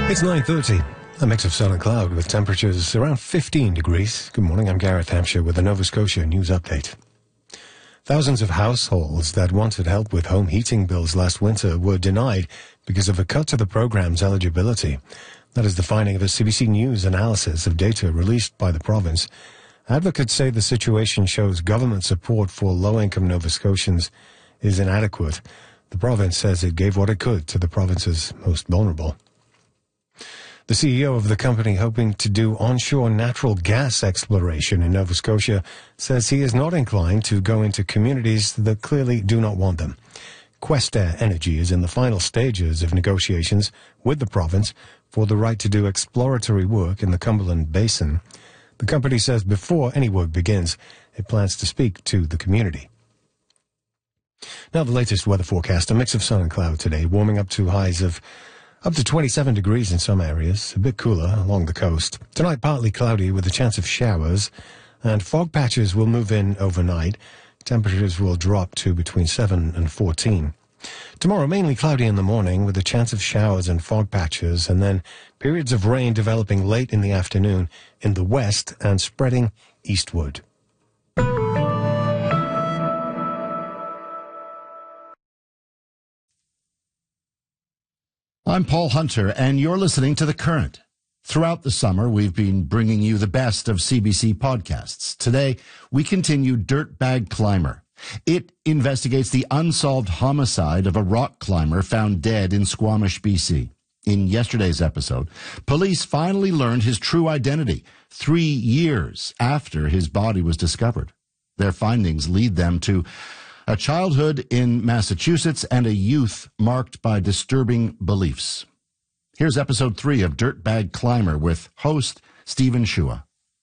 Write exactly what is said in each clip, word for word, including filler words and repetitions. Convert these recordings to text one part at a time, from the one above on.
It's nine thirty. A mix of sun and cloud with temperatures around fifteen degrees. Good morning, I'm Gareth Hampshire with the Nova Scotia News Update. Thousands of households that wanted help with home heating bills last winter were denied because of a cut to the program's eligibility. That is the finding of a C B C News analysis of data released by the province. Advocates say the situation shows government support for low-income Nova Scotians is inadequate. The province says it gave what it could to the province's most vulnerable. The C E O of the company hoping to do onshore natural gas exploration in Nova Scotia says he is not inclined to go into communities that clearly do not want them. Questair Energy is in the final stages of negotiations with the province for the right to do exploratory work in the Cumberland Basin. The company says before any work begins, it plans to speak to the community. Now the latest weather forecast, a mix of sun and cloud today, warming up to highs of up to twenty-seven degrees in some areas, a bit cooler along the coast. Tonight, partly cloudy with a chance of showers, and fog patches will move in overnight. Temperatures will drop to between seven and fourteen. Tomorrow, mainly cloudy in the morning with a chance of showers and fog patches, and then periods of rain developing late in the afternoon in the west and spreading eastward. I'm Paul Hunter, and you're listening to The Current. Throughout the summer, we've been bringing you the best of C B C podcasts. Today, we continue Dirtbag Climber. It investigates the unsolved homicide of a rock climber found dead in Squamish, B C. In yesterday's episode, police finally learned his true identity three years after his body was discovered. Their findings lead them to a childhood in Massachusetts and a youth marked by disturbing beliefs. Here's episode three of Dirtbag Climber with host Stephen Shua.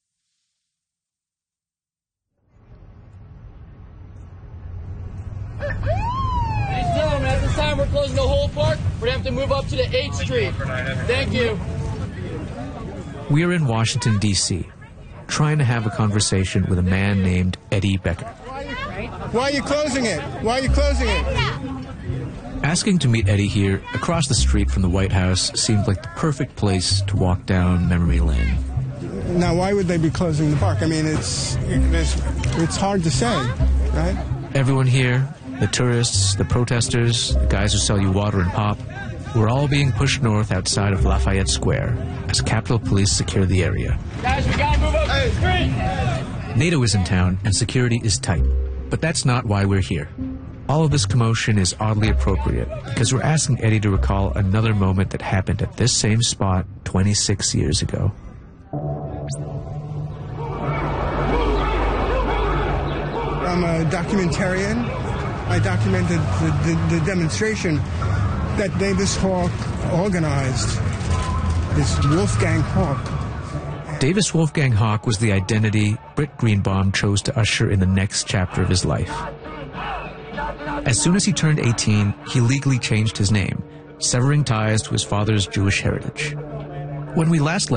Hey, gentlemen, at this time we're closing the whole park. We're going to have to move up to the eighth Street. Thank you. We are in Washington, D C, trying to have a conversation with a man named Eddie Becker. Why are you closing it? Why are you closing it? Asking to meet Eddie here, across the street from the White House, seemed like the perfect place to walk down memory lane. Now, why would they be closing the park? I mean, it's it's, it's hard to say, right? Everyone here, the tourists, the protesters, the guys who sell you water and pop, we're all being pushed north outside of Lafayette Square as Capitol Police secure the area. Guys, we gotta move up the street! NATO is in town and security is tight. But that's not why we're here. All of this commotion is oddly appropriate because we're asking Eddie to recall another moment that happened at this same spot twenty-six years ago. I'm a documentarian. I documented the, the, the demonstration that Davis Hawk organized, this Wolfgang Hawk. Davis Wolfgang Hawk was the identity Britt Greenbaum chose to usher in the next chapter of his life. As soon as he turned eighteen, he legally changed his name, severing ties to his father's Jewish heritage. When we last left